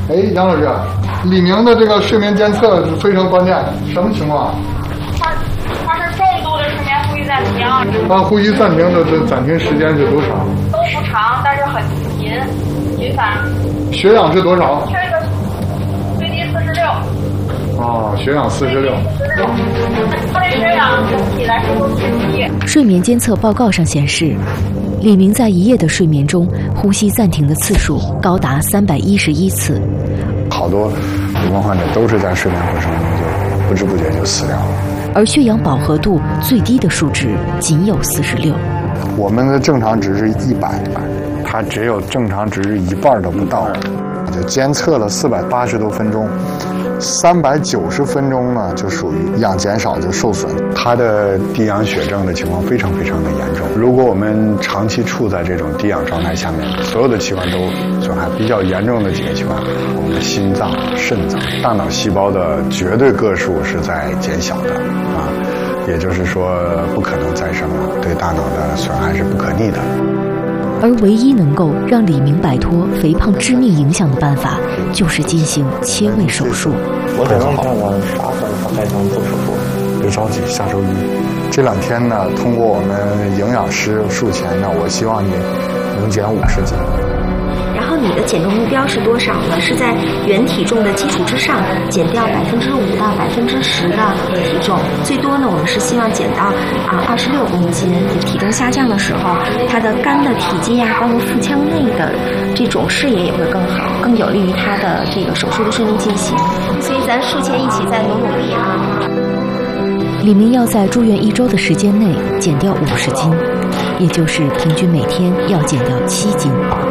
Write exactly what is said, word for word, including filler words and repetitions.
哎，杨老师，李明的这个睡眠监测是非常关键，什么情况？ 他他是重度的睡眠呼吸暂停。 他呼吸暂停的这暂停时间是多长？ 都不长，但是很频频繁。 血氧是多少？ 这个最低四十六。 哦，血氧四十六。 四十六。他这血氧整体来说都偏低。 睡眠监测报告上显示，李明在一夜的睡眠中，呼吸暂停的次数高达三百一十一次。 好多李光患者都是在睡眠过程中就不知不觉就死掉了。 而血氧饱和度最低的数值仅有四十六。 我们的正常值是一百，它只有正常值一半都不到，就监测了四百八十多分钟。三百九十分钟呢，就属于氧减少就受损，他的低氧血症的情况非常非常的严重。如果我们长期处在这种低氧状态下面，所有的器官都损害。比较严重的几个器官，我们的心脏、肾脏、大脑细胞的绝对个数是在减小的啊，也就是说不可能再生了，对大脑的损害是不可逆的。 而唯一能够让李明摆脱肥胖致命影响的办法，就是进行切胃手术。 我只能看看啥时候才能做手术。 别着急，下周一。这两天呢，通过我们营养师术前呢，我希望你能减五十斤。 然后你的减重目标是多少呢？是在原体重的基础之上减掉百分之五到百分之十的体重，最多呢我们是希望减到啊二十六公斤。体重下降的时候，它的肝的体积啊，包括腹腔内的这种视野也会更好，更有利于它的这个手术的顺利进行。所以咱术前一起再努努力啊！ 李明要在住院一周的时间内减掉五十斤，也就是平均每天要减掉七斤。